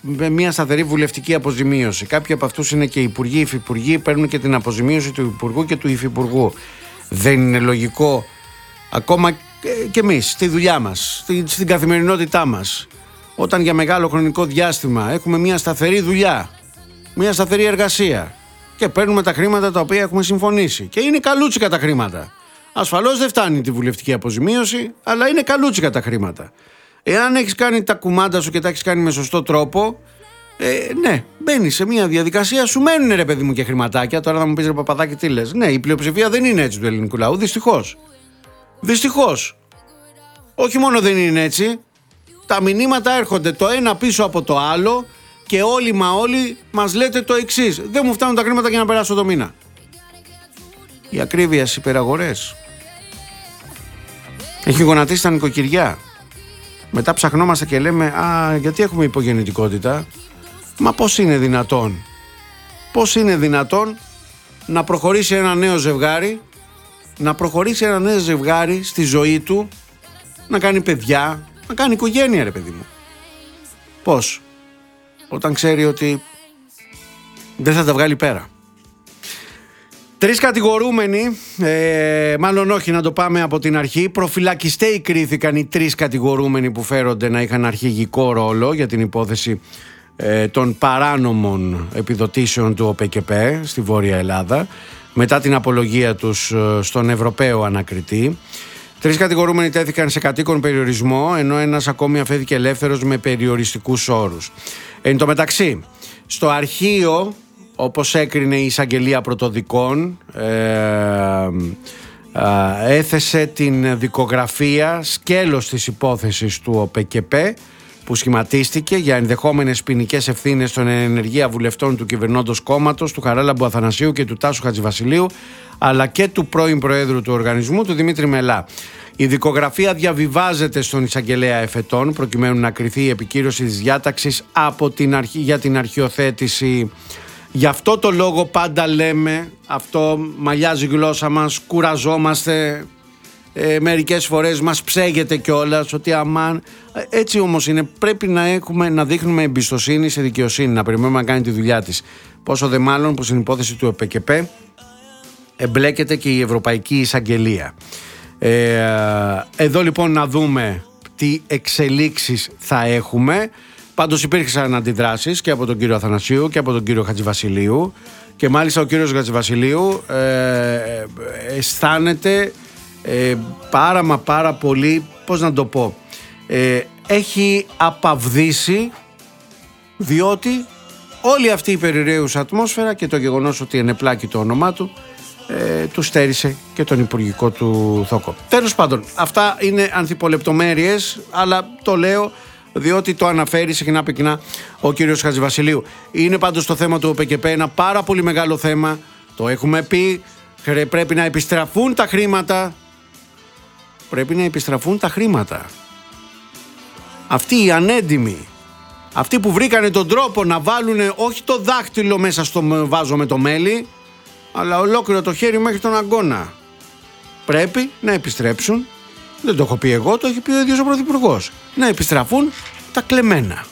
με μια σταθερή βουλευτική αποζημίωση. Κάποιοι από αυτούς είναι και υπουργοί, υφυπουργοί, παίρνουν και την αποζημίωση του υπουργού και του υφυπουργού. Δεν είναι λογικό ακόμα και εμείς στη δουλειά μας, στην καθημερινότητά μας, όταν για μεγάλο χρονικό διάστημα έχουμε μια σταθερή δουλειά, μια σταθερή εργασία και παίρνουμε τα χρήματα τα οποία έχουμε συμφωνήσει και είναι καλούτσικα τα χρήματα. Ασφαλώς δεν φτάνει τη βουλευτική αποζημίωση, αλλά είναι καλούτσικα τα χρήματα. Εάν έχεις κάνει τα κουμάντα σου και τα έχεις κάνει με σωστό τρόπο, ναι, μπαίνεις σε μια διαδικασία, σου μένουν ρε παιδί μου και χρηματάκια. Τώρα θα μου πεις ρε Παπαδάκη τι λες. Ναι, η πλειοψηφία δεν είναι έτσι του ελληνικού λαού, δυστυχώς. Δυστυχώς. Όχι μόνο δεν είναι έτσι, τα μηνύματα έρχονται το ένα πίσω από το άλλο και όλοι μα όλοι μας λέτε το εξής: δεν μου φτάνουν τα χρήματα για να περάσω το μήνα. Η ακρίβεια στις υπεραγορές έχει γονατίσει τα νοικοκυριά. Μετά ψαχνόμαστε και λέμε γιατί έχουμε υπογεννητικότητα. Μα πώς είναι δυνατόν? Πώς είναι δυνατόν να προχωρήσει ένα νέο ζευγάρι, στη ζωή του, να κάνει παιδιά, να κάνει οικογένεια ρε παιδί μου? Πώς? Όταν ξέρει ότι δεν θα τα βγάλει πέρα. 3 κατηγορούμενοι, μάλλον όχι, να το πάμε από την αρχή. Προφυλακιστέοι κρίθηκαν οι 3 κατηγορούμενοι που φέρονται να είχαν αρχηγικό ρόλο για την υπόθεση των παράνομων επιδοτήσεων του ΟΠΕΚΕΠΕ στη Βόρεια Ελλάδα, μετά την απολογία τους στον Ευρωπαίο ανακριτή. 3 κατηγορούμενοι τέθηκαν σε κατοίκον περιορισμό, ενώ ένας ακόμη αφέθηκε ελεύθερος με περιοριστικούς όρους. Εν τω μεταξύ, στο αρχείο, όπως έκρινε η εισαγγελία πρωτοδικών, έθεσε την δικογραφία σκέλος της υπόθεσης του ΟΠΕΚΕΠΕ που σχηματίστηκε για ενδεχόμενες ποινικές ευθύνες των ενεργεία βουλευτών του κυβερνώντος κόμματος, του Χαράλαμπου Αθανασίου και του Τάσου Χατζηβασιλείου, αλλά και του πρώην Προέδρου του οργανισμού, του Δημήτρη Μελά. Η δικογραφία διαβιβάζεται στον εισαγγελέα εφετών προκειμένου να κριθεί η επικύρωση της διάταξης από την αρχή για την αρχιοθέτηση. Γι' αυτό το λόγο πάντα λέμε, αυτό μαλλιάζει η γλώσσα μας, κουραζόμαστε, μερικές φορές μας ψέγεται κιόλας ότι αμάν. Έτσι όμως είναι, πρέπει να δείχνουμε εμπιστοσύνη σε δικαιοσύνη, να περιμένουμε να κάνει τη δουλειά της. Πόσο δε μάλλον που στην υπόθεση του ΟΠΕΚΕΠΕ εμπλέκεται και η Ευρωπαϊκή Εισαγγελία. Εδώ λοιπόν να δούμε τι εξελίξεις θα έχουμε. Πάντως υπήρξαν αντιδράσεις και από τον κύριο Αθανασίου και από τον κύριο Χατζηβασιλείου και μάλιστα ο κύριος Χατζηβασιλείου αισθάνεται πάρα πολύ, πώς να το πω, έχει απαυδίσει, διότι όλη αυτή η περιραίουσα ατμόσφαιρα και το γεγονός ότι ενεπλάκει το όνομά του του στέρισε και τον υπουργικό του θόκο. Τέλος πάντων, αυτά είναι ανθιπολεπτομέρειες, αλλά το λέω διότι το αναφέρει συχνά πυκνά ο κύριος Χατζηβασιλείου. Είναι πάντως το θέμα του ΟΠΕΚΕΠΕ ένα πάρα πολύ μεγάλο θέμα. Το έχουμε πει, πρέπει να επιστραφούν τα χρήματα. Πρέπει να επιστραφούν τα χρήματα. Αυτοί οι ανέντιμοι, αυτοί που βρήκανε τον τρόπο να βάλουν όχι το δάχτυλο μέσα στο βάζο με το μέλι, αλλά ολόκληρο το χέρι μέχρι τον αγκώνα, πρέπει να επιστρέψουν. Δεν το έχω πει εγώ, το έχει πει ο ίδιος ο Πρωθυπουργός. Να επιστραφούν τα κλεμμένα.